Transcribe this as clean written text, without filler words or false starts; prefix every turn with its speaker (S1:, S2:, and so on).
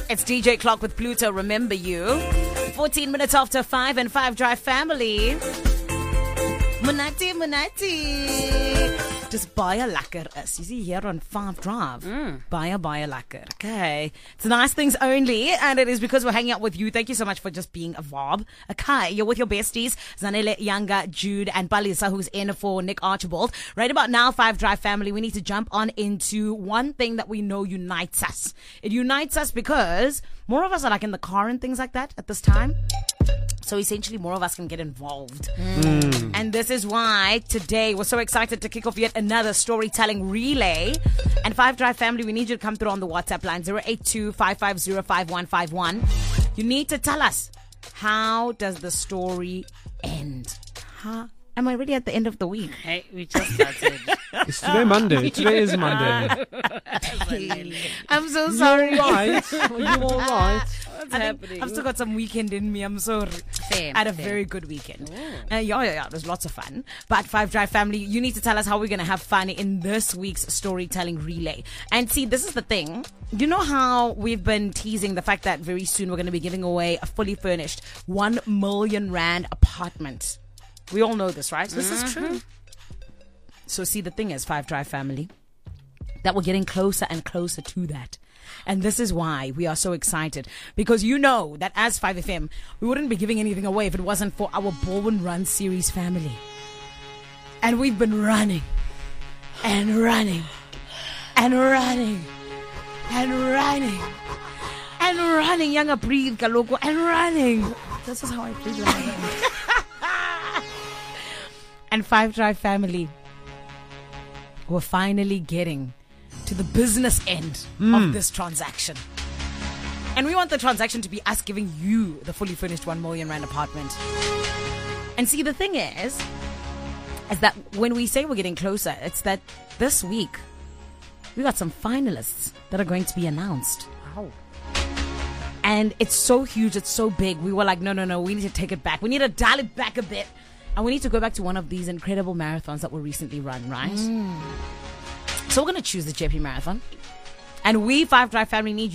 S1: It's DJ Clock with Pluto, remember you. 14 minutes after 5 and 5 Drive family. Manati. Just baie lekker is. You see here on 5 Drive. Baie lekker. Okay. It's nice things only, and it is because we're hanging out with you. Thank you so much for just being a vibe. Okay, you're with your besties, Zanele, Yanga, Jude, and Balisa, who's in for Nick Archibald. Right about now, 5 Drive family, we need to jump on into one thing that we know unites us. It unites us because more of us are like in the car and things like that at this time. So essentially, more of us can get involved. And this is why today we're so excited to kick off yet another storytelling relay. And 5 Drive family, we need you to come through on the WhatsApp line 082-550-5151. You need to tell us, how does the story end? Am I really at the end of the week?
S2: Hey, we just started.
S3: It's today Monday. Today is Monday.
S1: I'm so sorry.
S3: You all right? Are you all right?
S2: What's happening?
S1: I've still got some weekend in me. I'm sorry.
S2: Fair,
S1: I had a
S2: fair.
S1: very good weekend. Yeah. It was lots of fun. But 5 Drive family, you need to tell us how we're going to have fun in this week's storytelling relay. And see, this is the thing. You know how we've been teasing the fact that very soon we're going to be giving away a fully furnished 1 million rand apartment. We all know this, right? This is true. So see, the thing is, 5 Drive family, that we're getting closer and closer to that. And this is why we are so excited. Because you know that as 5FM, we wouldn't be giving anything away if it wasn't for our Baldwin Run series family. And we've been running and running and running and running and running. Younger breathe, Kaloko, and running. This is how I breathe. And 5 Drive family, we're finally getting to the business end of this transaction. And we want the transaction to be us giving you the fully furnished 1 million rand apartment. And see, the thing is that when we say we're getting closer, it's that this week we got some finalists that are going to be announced.
S2: Wow.
S1: And it's so huge, it's so big. We were like, no, we need to take it back. We need to dial it back a bit. And we need to go back to one of these incredible marathons that were recently run, right? So we're going to choose the JP Marathon. And we, 5 Drive family, need you